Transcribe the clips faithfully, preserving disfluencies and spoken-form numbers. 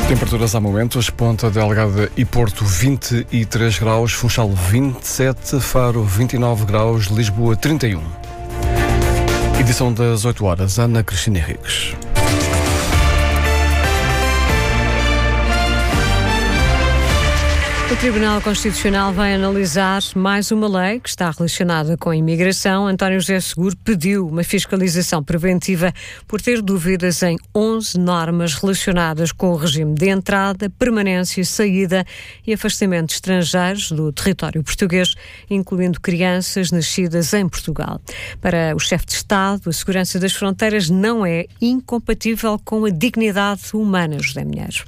Temperaturas há momentos, Ponta Delgada e Porto vinte e três graus, Funchal vinte e sete, Faro vinte e nove graus, Lisboa trinta e um. Edição das oito horas, Ana Cristina Henriques. O Tribunal Constitucional vai analisar mais uma lei que está relacionada com a imigração. António José Seguro pediu uma fiscalização preventiva por ter dúvidas em onze normas relacionadas com o regime de entrada, permanência, saída e afastamento de estrangeiros do território português, incluindo crianças nascidas em Portugal. Para o chefe de Estado, a segurança das fronteiras não é incompatível com a dignidade humana, José Minheiro.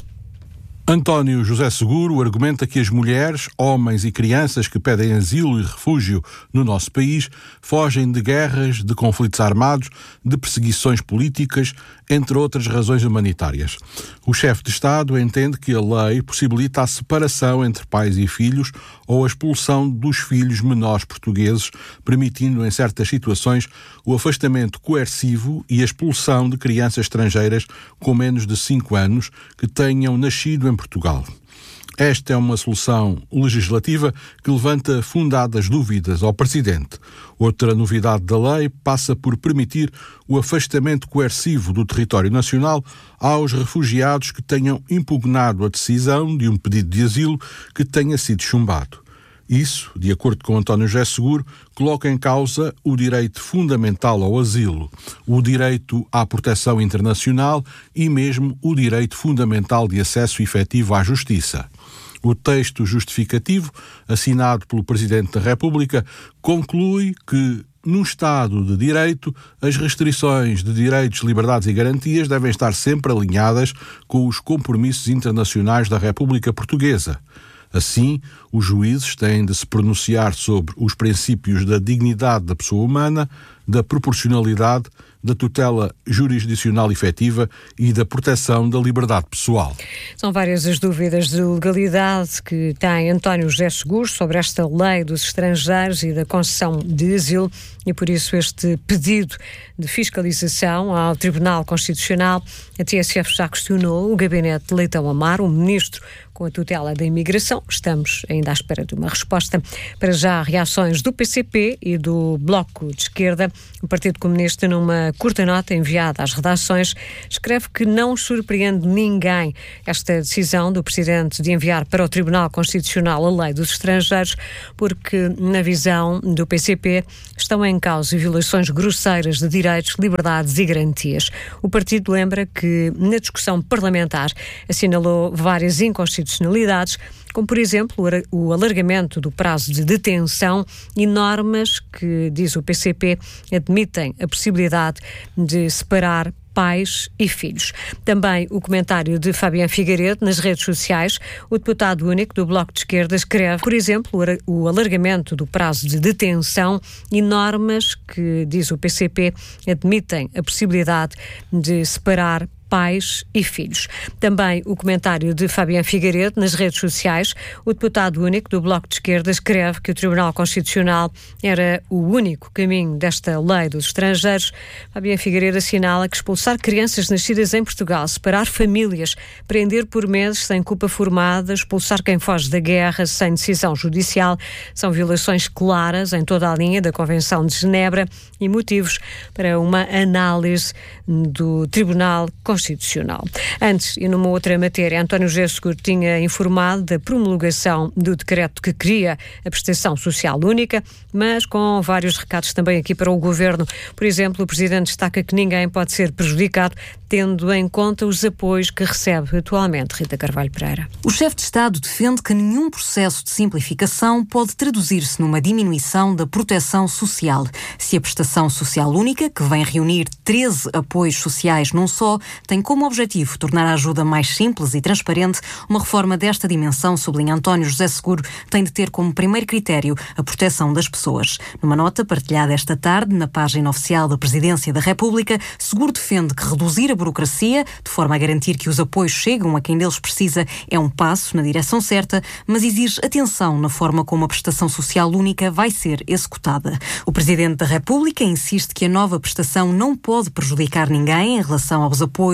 António José Seguro argumenta que as mulheres, homens e crianças que pedem asilo e refúgio no nosso país fogem de guerras, de conflitos armados, de perseguições políticas, entre outras razões humanitárias. O chefe de Estado entende que a lei possibilita a separação entre pais e filhos ou a expulsão dos filhos menores portugueses, permitindo em certas situações o afastamento coercivo e a expulsão de crianças estrangeiras com menos de cinco anos que tenham nascido em Portugal. Esta é uma solução legislativa que levanta fundadas dúvidas ao Presidente. Outra novidade da lei passa por permitir o afastamento coercivo do território nacional aos refugiados que tenham impugnado a decisão de um pedido de asilo que tenha sido chumbado. Isso, de acordo com António José Seguro, coloca em causa o direito fundamental ao asilo, o direito à proteção internacional e mesmo o direito fundamental de acesso efetivo à justiça. O texto justificativo, assinado pelo Presidente da República, conclui que, num Estado de Direito, as restrições de direitos, liberdades e garantias devem estar sempre alinhadas com os compromissos internacionais da República Portuguesa. Assim, os juízes têm de se pronunciar sobre os princípios da dignidade da pessoa humana, da proporcionalidade, da tutela jurisdicional efetiva e da proteção da liberdade pessoal. São várias as dúvidas de legalidade que tem António José Seguro sobre esta lei dos estrangeiros e da concessão de asilo e por isso este pedido de fiscalização ao Tribunal Constitucional. A T S F já questionou o gabinete de Leitão Amaro, o ministro com a tutela da imigração. Estamos ainda à espera de uma resposta. Para já, reações do P C P e do Bloco de Esquerda. O Partido Comunista, numa curta nota enviada às redações, escreve que não surpreende ninguém esta decisão do Presidente de enviar para o Tribunal Constitucional a lei dos estrangeiros, porque, na visão do P C P, estão em causa violações grosseiras de direitos, liberdades e garantias. O partido lembra que, na discussão parlamentar, assinalou várias inconstitucionalidades, como, por exemplo, o alargamento do prazo de detenção e normas que, diz o P C P, admitem a possibilidade de separar pais e filhos. Também o comentário de Fabián Figueiredo nas redes sociais. O deputado único do Bloco de Esquerda escreve, por exemplo, o alargamento do prazo de detenção e normas que, diz o P C P, admitem a possibilidade de separar pais e filhos. Também o comentário de Fabián Figueiredo nas redes sociais. O deputado único do Bloco de Esquerda escreve que o Tribunal Constitucional era o único caminho desta lei dos estrangeiros. Fabián Figueiredo assinala que expulsar crianças nascidas em Portugal, separar famílias, prender por meses sem culpa formada, expulsar quem foge da guerra sem decisão judicial, são violações claras em toda a linha da Convenção de Genebra e motivos para uma análise do Tribunal Constitucional. Constitucional. Antes, e numa outra matéria, António José Seguro tinha informado da promulgação do decreto que cria a prestação social única, mas com vários recados também aqui para o Governo. Por exemplo, o Presidente destaca que ninguém pode ser prejudicado, tendo em conta os apoios que recebe atualmente. Rita Carvalho Pereira. O chefe de Estado defende que nenhum processo de simplificação pode traduzir-se numa diminuição da proteção social. Se a prestação social única, que vem reunir treze apoios sociais num só, tem como objetivo tornar a ajuda mais simples e transparente, uma reforma desta dimensão, sublinha António José Seguro, tem de ter como primeiro critério a proteção das pessoas. Numa nota partilhada esta tarde na página oficial da Presidência da República, Seguro defende que reduzir a burocracia, de forma a garantir que os apoios chegam a quem deles precisa, é um passo na direção certa, mas exige atenção na forma como a prestação social única vai ser executada. O Presidente da República insiste que a nova prestação não pode prejudicar ninguém em relação aos apoios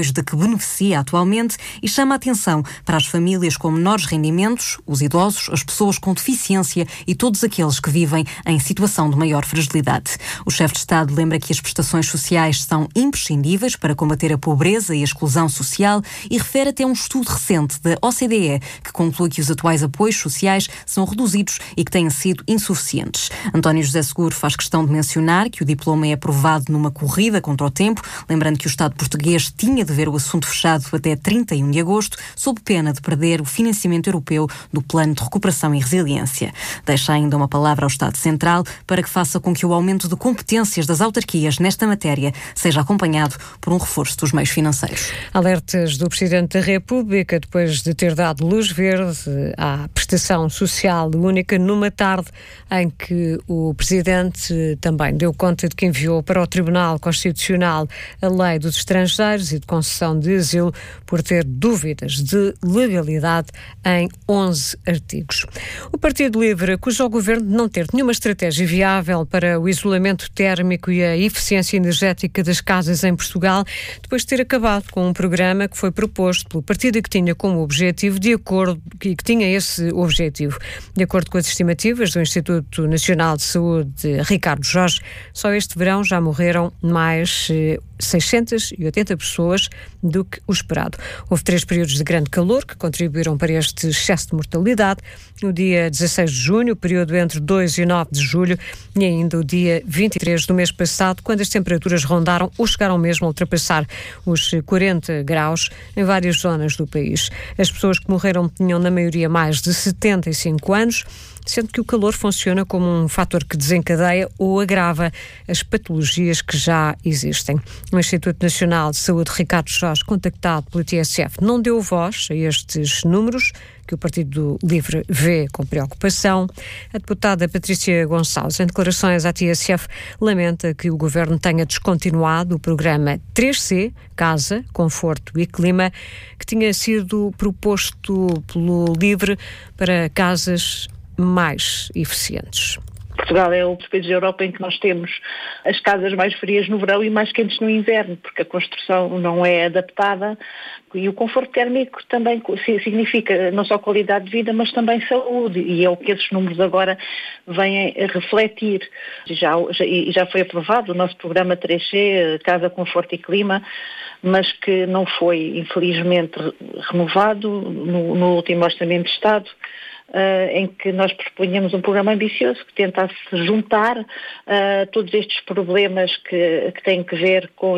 mais de que beneficia atualmente e chama a atenção para as famílias com menores rendimentos, os idosos, as pessoas com deficiência e todos aqueles que vivem em situação de maior fragilidade. O chefe de Estado lembra que as prestações sociais são imprescindíveis para combater a pobreza e a exclusão social e refere até um estudo recente da O C D E que conclui que os atuais apoios sociais são reduzidos e que têm sido insuficientes. António José Seguro faz questão de mencionar que o diploma é aprovado numa corrida contra o tempo, lembrando que o Estado português tinha de ver o assunto fechado até trinta e um de agosto, sob pena de perder o financiamento europeu do Plano de Recuperação e Resiliência. Deixa ainda uma palavra ao Estado Central para que faça com que o aumento de competências das autarquias nesta matéria seja acompanhado por um reforço dos meios financeiros. Alertas do Presidente da República depois de ter dado luz verde à prestação social única numa tarde em que o Presidente também deu conta de que enviou para o Tribunal Constitucional a Lei dos Estrangeiros e de concessão de asilo por ter dúvidas de legalidade em onze artigos. O Partido Livre acusa o Governo de não ter nenhuma estratégia viável para o isolamento térmico e a eficiência energética das casas em Portugal, depois de ter acabado com um programa que foi proposto pelo partido e que tinha como objetivo, de acordo, que tinha esse objetivo. De acordo com as estimativas do Instituto Nacional de Saúde, Ricardo Jorge, só este verão já morreram mais eh, seiscentas e oitenta pessoas do que o esperado. Houve três períodos de grande calor que contribuíram para este excesso de mortalidade. No dia dezasseis de junho, o período entre dois e nove de julho e ainda o dia vinte e três do mês passado, quando as temperaturas rondaram ou chegaram mesmo a ultrapassar os quarenta graus em várias zonas do país. As pessoas que morreram tinham na maioria mais de setenta e cinco anos, sendo que o calor funciona como um fator que desencadeia ou agrava as patologias que já existem. O Instituto Nacional de Saúde, Ricardo Jorge, contactado pela T S F, não deu voz a estes números, que o Partido Livre vê com preocupação. A deputada Patrícia Gonçalves, em declarações à T S F, lamenta que o Governo tenha descontinuado o programa três C, Casa, Conforto e Clima, que tinha sido proposto pelo Livre para casas mais eficientes. Portugal é um dos países da Europa em que nós temos as casas mais frias no verão e mais quentes no inverno, porque a construção não é adaptada e o conforto térmico também significa não só qualidade de vida, mas também saúde, e é o que esses números agora vêm a refletir. Já, já, já foi aprovado o nosso programa três C, Casa, Conforto e Clima, mas que não foi, infelizmente, renovado no, no último Orçamento de Estado, Uh, em que nós propunhamos um programa ambicioso que tentasse juntar uh, todos estes problemas que, que têm que ver com